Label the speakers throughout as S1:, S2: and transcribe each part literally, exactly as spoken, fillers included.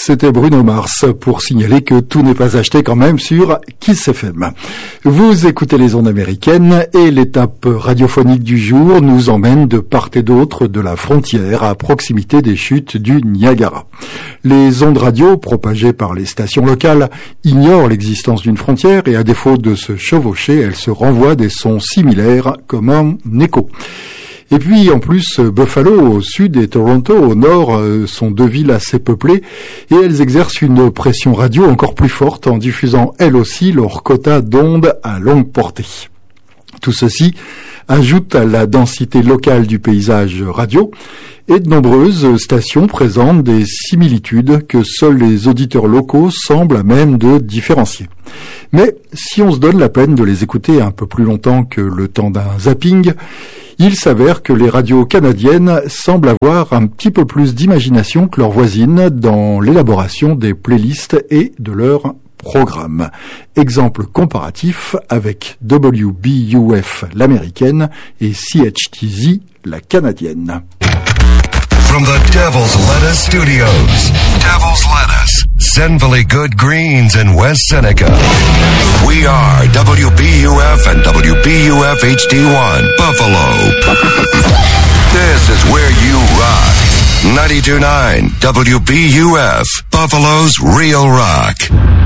S1: C'était Bruno Mars pour signaler que tout n'est pas acheté quand même sur Kiss F M. Vous écoutez les ondes américaines et l'étape radiophonique du jour nous emmène de part et d'autre de la frontière à proximité des chutes du Niagara. Les ondes radio propagées par les stations locales ignorent l'existence d'une frontière et à défaut de se chevaucher, elles se renvoient des sons similaires comme un écho. Et puis, en plus, Buffalo, au sud, et Toronto, au nord, sont deux villes assez peuplées, et elles exercent une pression radio encore plus forte en diffusant, elles aussi, leur quota d'ondes à longue portée. Tout ceci ajoute à la densité locale du paysage radio, et de nombreuses stations présentent des similitudes que seuls les auditeurs locaux semblent à même de différencier. Mais si on se donne la peine de les écouter un peu plus longtemps que le temps d'un zapping, il s'avère que les radios canadiennes semblent avoir un petit peu plus d'imagination que leurs voisines dans l'élaboration des playlists et de leurs programmes. Exemple comparatif avec W B U F l'américaine et C H T Z la canadienne.
S2: From the Devil's Lettuce Studios, Devil's Lettuce, sinfully good greens in West Seneca. We are W B U F and W B U F H D one, Buffalo. This is where you rock. ninety-two point nine W B U F, Buffalo's Real Rock.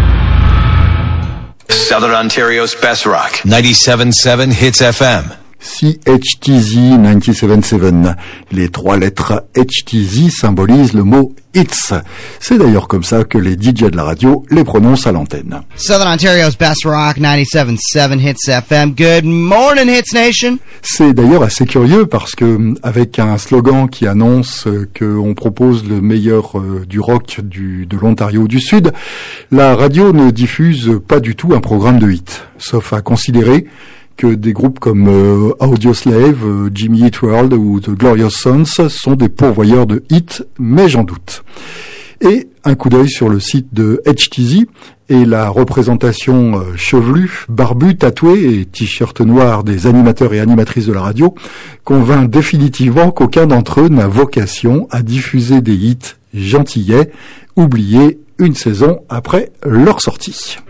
S3: Southern Ontario's best rock. ninety-seven point seven Hits F M.
S1: C H T Z quatre-vingt-dix-sept point sept. Les trois lettres H T Z symbolisent le mot hits. C'est d'ailleurs comme ça que les D J de la radio les prononcent à l'antenne.
S4: Southern Ontario's best rock, ninety-seven point seven Hits F M. Good morning, Hits Nation.
S1: C'est d'ailleurs assez curieux parce que avec un slogan qui annonce qu'on propose le meilleur euh, du rock du, de l'Ontario du Sud, la radio ne diffuse pas du tout un programme de hits, sauf à considérer que des groupes comme euh, Audioslave, euh, Jimmy Eat World ou The Glorious Sons sont des pourvoyeurs de hits, mais j'en doute. Et un coup d'œil sur le site de H T Z et la représentation euh, chevelue, barbue, tatouée et t-shirt noir des animateurs et animatrices de la radio convainc définitivement qu'aucun d'entre eux n'a vocation à diffuser des hits gentillets, oubliés une saison après leur sortie.